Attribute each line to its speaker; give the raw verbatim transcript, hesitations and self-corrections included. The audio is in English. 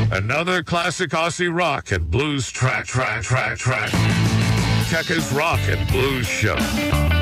Speaker 1: Another classic Aussie rock and blues track, track, track, track. Tekka's Rock and Blues Show.